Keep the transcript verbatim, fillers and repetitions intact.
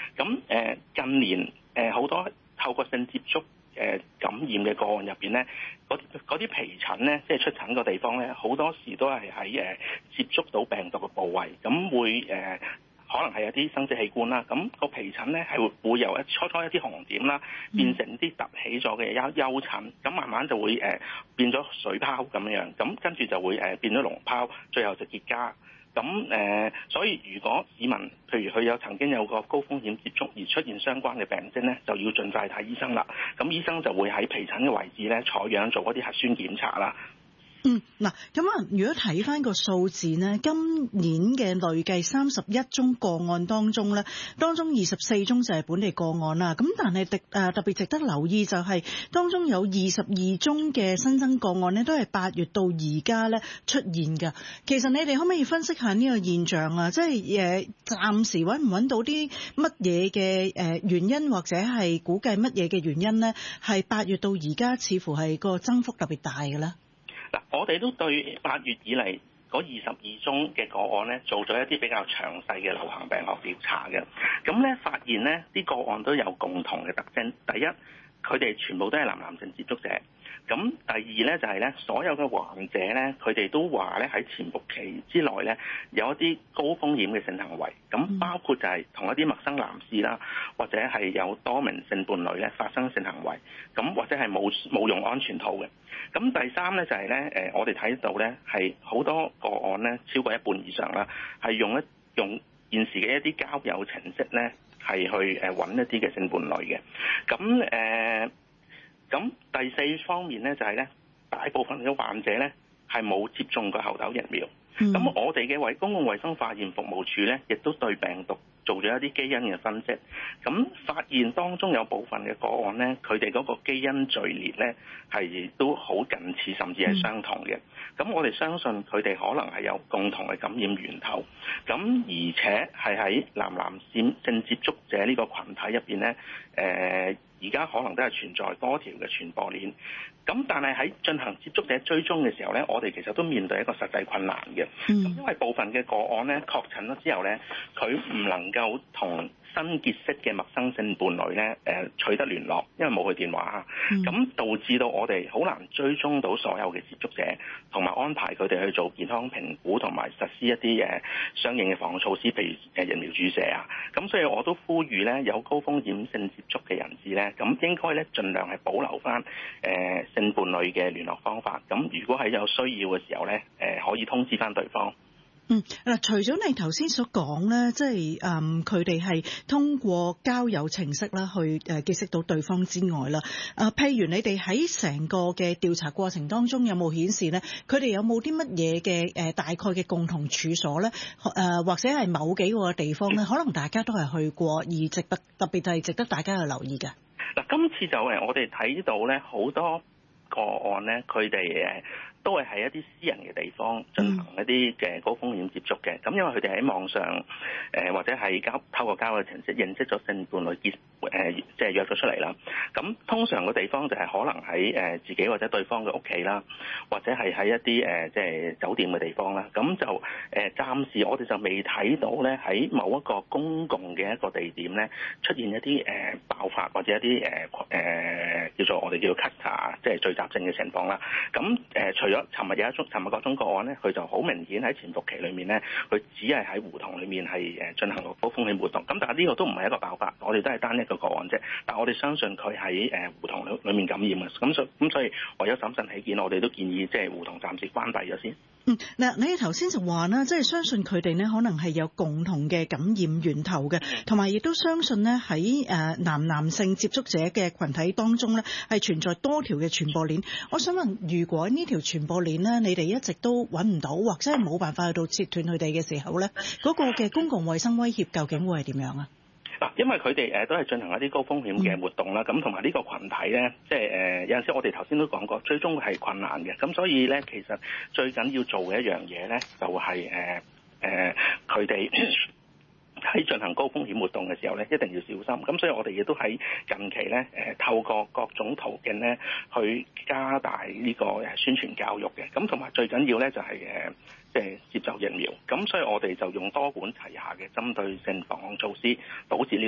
咁誒、呃、近年誒好、呃、多透過性接觸誒感染嘅個案入邊咧，嗰啲皮疹咧，即係出疹個地方咧，好多時都係喺誒接觸到病毒嘅部位，咁會誒、呃、可能係有啲生殖器官啦，咁、個皮疹咧係會會由一初初一啲紅點啦，變成啲凸起咗嘅丘丘疹，咁慢慢就會誒、呃、變咗水泡咁樣，咁跟住就會誒變咗膿泡，最後就結痂。咁誒、呃，所以如果市民譬如佢有曾經有個高風險接觸而出現相關嘅病徵咧，就要盡快睇醫生啦。咁醫生就會喺皮疹嘅位置咧採樣做嗰啲核酸檢查啦。 嗯，嗱，咁啊，如果睇翻個數字呢，今年嘅累計三十一宗個案當中咧，當中二十四宗就係本地個案啦。咁但係特誒特別值得留意就係、是、當中有二十二宗嘅新增個案呢，都係八月到而家咧出現㗎。其實你哋可唔可以分析下呢個現象啊？即係誒暫時揾唔揾到啲乜嘢嘅誒原因，或者係估計乜嘢嘅原因呢？係八月到而家似乎係個增幅特別大嘅咧。 嗱，我哋都對八月以嚟嗰二十二宗嘅個案咧，做咗一啲比較詳細嘅流行病學調查嘅。咁咧發現咧，啲個案都有共同嘅特徵。第一，佢哋全部都係男男性接觸者。咁第二咧就係咧，所有嘅患者咧，佢哋都話咧喺潛伏期之內咧有一啲高風險嘅性行為。咁包括就係同一啲陌生男士啦，或者係有多名性伴侶咧發生性行為。咁或者係冇冇用安全套嘅。咁第三咧就係咧，誒我哋睇到咧係好多個案咧，超過一半以上啦，係用一用現時嘅一啲交友程式咧，係去誒揾一啲嘅性伴侶嘅。咁誒，咁、呃、第四方面咧就係咧，大部分嘅患者咧係冇接種過猴痘疫苗。咁、嗯、我哋嘅衛公共衛生化驗服務處咧，亦都對病毒做咗一啲基因嘅分析，咁發現當中有部分嘅個案咧，佢哋嗰個基因序列咧係都好近似，甚至係相同嘅。咁、嗯、我哋相信佢哋可能係有共同嘅感染源頭，咁而且係喺男男性性接觸者呢個群體入邊咧，誒而家可能都係存在多條嘅傳播鏈。咁但係喺進行接觸者追蹤嘅時候咧，我哋其實都面對一個實際困難嘅。咁、嗯、因為部分嘅個案咧確診咗之後咧，佢唔能夠同新結識嘅陌生性伴侶咧誒取得聯絡，因為冇佢電話，咁、嗯、導致到我哋好難追蹤到所有嘅接觸者，同埋安排佢哋去做健康評估，同埋實施一啲誒相應嘅防控措施，譬如誒疫苗注射啊。咁所以我都呼籲咧，有高風險性接觸嘅人士咧，咁應該咧盡量係保留翻誒性伴侶嘅聯絡方法。咁如果係有需要嘅時候咧，誒可以通知翻對方。 嗯，嗱，除咗你頭先所講咧，即係誒佢哋係通過交友程式啦，去誒結識到對方之外啦，啊、呃，譬如你哋喺成個嘅調查過程當中有冇顯示咧，佢哋有冇啲乜嘢嘅誒大概嘅共同處所咧？誒、呃、或者係某幾個地方咧，可能大家都係去過，而值得特別係值得大家去留意嘅。 嗱，今次就誒我哋睇到咧好多個案咧，佢哋誒都係喺一啲私人嘅地方進行一啲嘅高風險接觸嘅。咁因為佢哋喺網上誒或者係交透過交友程式認識咗性伴侶結誒即係約咗出嚟啦。咁通常個地方就係可能喺誒自己或者對方嘅屋企啦，或者係喺一啲誒即係酒店嘅地方啦。咁就誒暫時我哋就未睇到咧喺某一個公共嘅一個地點咧出現一啲誒爆發或者一啲誒誒叫做我哋叫 cluster 即係聚集性嘅情況啦。咁誒除咗尋日有一宗，尋日嗰宗個案咧，佢就好明顯喺潛伏期裏面咧，佢只係喺胡同裏面係誒進行高風險活動。咁但係呢個都唔係一個爆發，我哋都係單一個個案啫。但係我哋相信佢喺誒胡同裏裏面感染啊。咁所咁所以為咗審慎起見，我哋都建議即係胡同暫時關閉咗先。 嗯，嗱，你頭先就話啦，即係相信佢哋呢可能係有共同嘅感染源頭嘅，同埋亦都相信呢喺誒男男性接觸者嘅群體當中呢係存在多條嘅傳播鏈。我想問，如果呢條傳播鏈呢，你哋一直都揾唔到，或者係冇辦法去到切斷佢哋嘅時候呢，嗰個嘅公共衛生威脅究竟會係點樣啊？ 嗱，因為佢哋誒都係進行一啲高風險嘅活動啦，咁同埋呢個群體咧，即係誒有陣時我哋頭先都講過，最終係困難嘅，咁所以咧其實最緊要做嘅一樣嘢咧，就係誒誒佢哋喺進行高風險活動嘅時候咧，一定要小心。咁所以我哋亦都喺近期咧誒透過各種途徑咧去加大呢個誒宣傳教育嘅，咁同埋最緊要咧就係誒即係接種疫苗。咁所以我哋就用多管齊下嘅針對性防控措施，導致呢